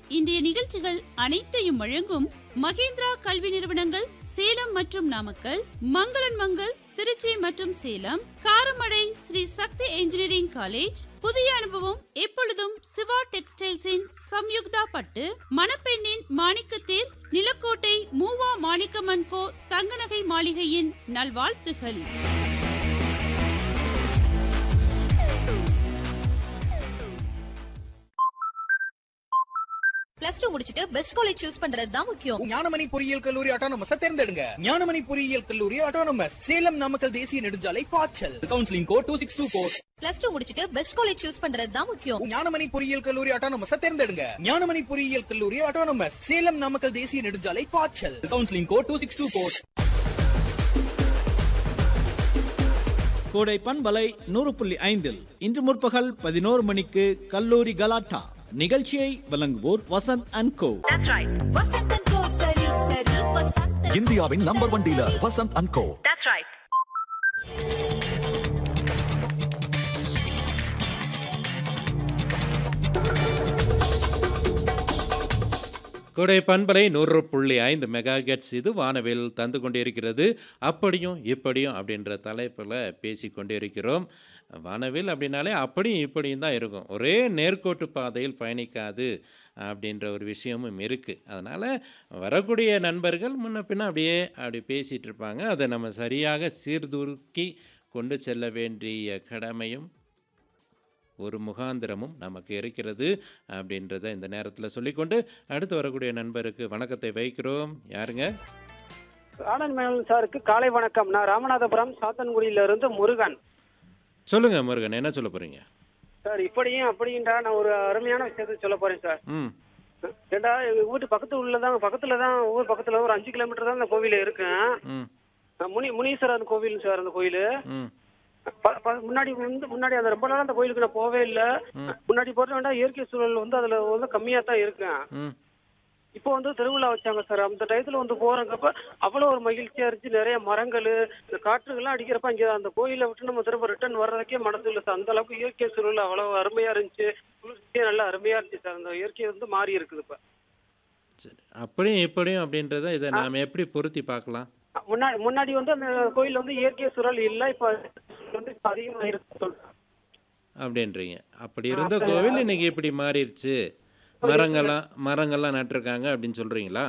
இன்றைய நிகழ்ச்சிகள் அனைத்தையும் வழங்கும் மகேந்திரா கல்வி நிறுவனங்கள் சேலம் மற்றும் நாமக்கல், மங்களன் மங்கள் திருச்சி மற்றும் சேலம், காரமடை ஸ்ரீ சக்தி இன்ஜினியரிங் காலேஜ், புதிய அனுபவம் எப்பொழுதும் சிவா டெக்ஸ்டைல்ஸின் சம்யுக்தா பட்டு, மணப்பெண்ணின் மாணிக்கத்தேர், நிலக்கோட்டை மூவா மாணிக்கமன் கோ தங்கநகை மாளிகையின் நல்வாழ்த்துகள். பிளஸ் 2 முடிச்சிட்டு பெஸ்ட் காலேஜ் சூஸ் பண்றது தான் முக்கியம். ஞானமணி பொறியியல் கல்லூரி ஆட்டோனமஸ் தேர்ந்தெடுங்க. ஞானமணி பொறியியல் கல்லூரி ஆட்டோனமஸ் சேலம் நாமக்கல் தேசிய நெடுஞ்சாலை பாய்ச்சல். Counselling code 2624. பிளஸ் 2 முடிச்சிட்டு பெஸ்ட் காலேஜ் சூஸ் பண்றது தான் முக்கியம். ஞானமணி பொறியியல் கல்லூரி ஆட்டோனமஸ் தேர்ந்தெடுங்க. ஞானமணி பொறியியல் கல்லூரி ஆட்டோனமஸ் சேலம் நாமக்கல் தேசிய நெடுஞ்சாலை பாய்ச்சல். Counselling code 2624. கோடை பண்பலை 100.5 இன்று முற்பகல் 11 மணிக்கு கல்லூரி கலாட்டா நிகழ்ச்சியை வழங்குவோர் வசந்த் அண்ட் கோ. இந்தியாவின் நம்பர் 1 டீலர் வசந்த் அண்ட் கோ. கோடை பண்பலை 100.5 மெகாஹெர்ட்ஸ் இது வானவில் தந்து கொண்டிருக்கிறது. அப்படியும் இப்படியும் அப்படின்ற தலைப்பில் பேசி கொண்டிருக்கிறோம். வானவில் அப்படின்னாலே அப்படியும் இப்படியும் தான் இருக்கும், ஒரே நேர்கோட்டு பாதையில் பயணிக்காது அப்படின்ற ஒரு விஷயமும் இருக்குது. அதனால் வரக்கூடிய நண்பர்கள் முன்ன பின்ன அப்படி பேசிகிட்டு இருப்பாங்க. அதை நம்ம சரியாக சீர்தூக்கி கொண்டு செல்ல வேண்டிய கடமையும் ஒரு முகாந்திரமும் நமக்கு இருக்கிறது அப்படின்றத இந்த நேரத்தில் சொல்லிக்கொண்டு அடுத்து வரக்கூடிய நண்பருக்கு வணக்கத்தை வைக்கிறோம். யாருங்க? ஆனந்த் மேனன் சாருக்கு காலை வணக்கம். நான் ராமநாதபுரம் சாத்தன்குடியிலிருந்து முருகன். சொல்லுங்க முருகன், என்ன சொல்ல போறீங்க? சார் இப்படியும் அப்படின்றா நான் ஒரு அருமையான விஷயத்த சொல்ல போறேன் சார். ஏண்டா எங்க வீட்டு பக்கத்துல தான் ஊர் பக்கத்துல ஒரு 5 கிலோமீட்டர் தான் அந்த கோவில் இருக்கு. முனீஸ்வரன் கோவில் சார். அந்த கோயில் முன்னாடி அந்த ரொம்ப நாள் அந்த கோயிலுக்கு நான் போவே இல்லை. முன்னாடி போட்டு வேண்டாம், இயற்கை சூழல் வந்து அதுல வந்து கம்மியா தான் இருக்கேன். இப்போ வந்து திருவிழா வச்சாங்க சார். அந்த டயத்துல வந்து போறப்ப அவ்வளவு ஒரு மகிழ்ச்சியா இருந்துச்சு. நிறைய மரங்கள், இந்த காற்றுகள்லாம் அடிக்கிறப்ப இங்க அந்த கோயிலை விட்டு நம்ம திரும்ப ரிட்டர்ன் வர்றதுக்கே மனசு இல்லை சார். அந்த அளவுக்கு இயற்கை சூழல் அவ்வளவு அருமையா இருந்துச்சு. குளிர்ச்சியே நல்லா அருமையா இருந்துச்சு சார். அந்த இயற்கை வந்து மாறி இருக்குது இப்ப. சரி, அப்படியும் இப்படியும் அப்படின்றத இதை நாம எப்படி பொருத்தி பார்க்கலாம்? முன்னாடி வந்து அந்த கோயில் வந்து இயற்கை சூழல் இல்லை, இப்ப வந்து அதிகமா இருக்கு அப்படின்றீங்க. அப்படி இருந்த கோவில் இன்னைக்கு இப்படி மாறிடுச்சு, மரங்கள்லாம் நட்டிருக்காங்க அப்படின்னு சொல்றீங்களா?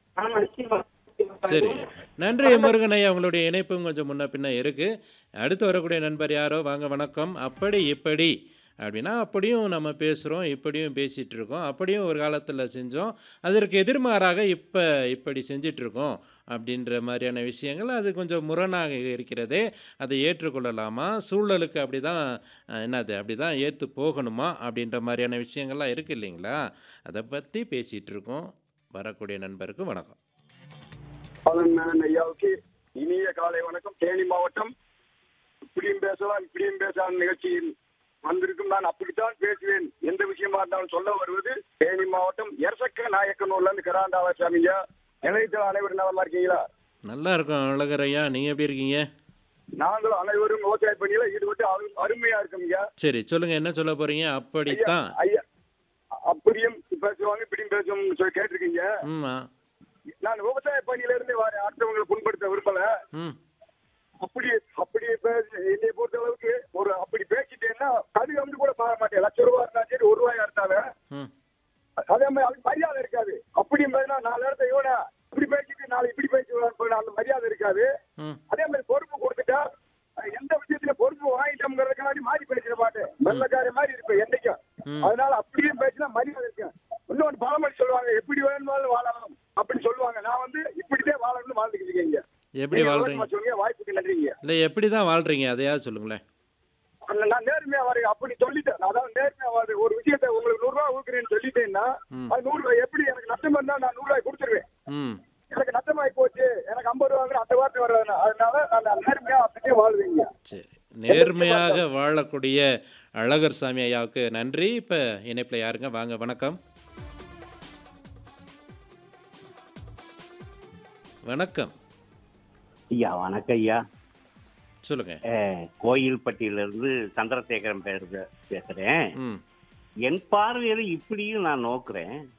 சரி, நன்றி முருகன் ஐயா. உங்களுடைய இணைப்பும் கொஞ்சம் முன்ன பின்ன இருக்கு. அடுத்து வரக்கூடிய நண்பர் யாரோ, வாங்க வணக்கம். அப்படி இப்படி அப்படின்னா அப்படியும் நம்ம பேசுகிறோம், இப்படியும் பேசிகிட்டு இருக்கோம். அப்படியும் ஒரு காலத்தில் செஞ்சோம், அதற்கு எதிர்மாறாக இப்படி செஞ்சிட்ருக்கோம் அப்படின்ற மாதிரியான விஷயங்கள் அது கொஞ்சம் முரணாக இருக்கிறதே. அதை ஏற்றுக்கொள்ளலாமா? சூழலுக்கு அப்படி தான் அப்படி தான் ஏற்று போகணுமா அப்படின்ற மாதிரியான விஷயங்கள்லாம் இருக்குது இல்லைங்களா? அதை பற்றி பேசிகிட்டு இருக்கோம். வரக்கூடிய நண்பருக்கு வணக்கம். ஐயாவுக்கு இனிய காலை வணக்கம். தேனி மாவட்டம் இப்படியும் பேசலாம் இப்படியும் பேசலாம் நிகழ்ச்சியில் வந்திருக்கும். நான் அப்படித்தான் பேசுவேன். எந்த விஷயமா இருந்தாலும் சொல்ல வருவது தேனி மாவட்டம் எரசக்க நாயக்கனூர்ல இருந்து கராண்டாவாசாமியா. நிலையத்தில் அனைவரும் நலமா இருக்கீங்களா? நல்லா இருக்கும் அழகர் ஐயா, நீங்க எப்படி இருக்கீங்க? நாங்களும் அனைவரும் விவசாய பணியில ஈடுபட்டு அருமையா இருக்கோம்யா. சரி, சொல்லுங்க, என்ன சொல்ல போறீங்க? அப்படித்தான் ஐயா அப்படியும் பேசுவாங்க இப்படியும் பேசுவோம்னு சொல்லி கேட்டிருக்கீங்க. நான் விவசாய பணியில இருந்து அடுத்தவங்களை புண்படுத்த விரும்பல. அப்படியே என்னை பொறுத்த அளவுக்கு ஒரு அப்படி பேசிட்டேன்னா அது வந்து கூட பார்க்க மாட்டேன். ₹1,00,000 இருந்தாலும் சரி, ₹1 இருந்தாலும் அதே மாதிரி அதுக்கு மரியாதை இருக்காது. அப்படி 4 இடத்த இவனா இப்படி பேசிட்டு நாளை இப்படி பேசி அந்த மரியாதை இருக்காது. அதே மாதிரி பொறுப்பு கொடுத்துட்டா எந்த விஷயத்துல பொறுப்பு வாங்கிட்டோம்ங்கிறதுக்காண்டி மாறி பேசிட மாட்டேன். வெள்ளக்கார மாதிரி இருப்பேன் என்னைக்கும். அதனால அப்படியே பேசினா மரியாதை இருக்கேன். இன்னொன்று பழமொழி சொல்லுவாங்க, எப்படி வேணுமாலும் வாழலாம் அப்படின்னு சொல்லுவாங்க. நான் வந்து இப்படித்தான் வாழணும்னு வாழ்ந்துக்கிட்டு இருக்கேங்க. எப்படி வாழ்றீங்க? வாய்ப்புக்கு நன்றிங்க. இல்லை, எப்படி தான் வாழ்றீங்க அதையாவது சொல்லுங்களேன். நான் நேர்மையா வரேன் அப்படி சொல்லிட்டேன். அதாவது நேர்மையா வாரு. ஒரு விஷயத்த உங்களுக்கு ₹100 ஊக்குறேன்னு சொல்லிட்டேன்னா அது ₹100 எப்படி எனக்கு நஷ்டம் இருந்தா நான் ₹100 கொடுத்துருவேன். எனக்கு நஷ்டமாயி போச்சு, எனக்கு ₹50 அந்த வார்த்தை வர்றதுனா அதனால நான் நேர்மையா அப்படியே வாழ்வீங்க. சரி, நேர்மையாக வாழக்கூடிய அழகர் சாமி ஐயாவுக்கு நன்றி. இப்போ இணைப்பில் யாருங்க? வாங்க வணக்கம். வணக்கம் ஐயா. வணக்கம் ஐயா. சொல்லுங்க. கோயில்பட்டியிலிருந்து சந்திரசேகரன் பேசுறேன். என் பார்வையில இப்படியும் நான் நோக்குறேன்.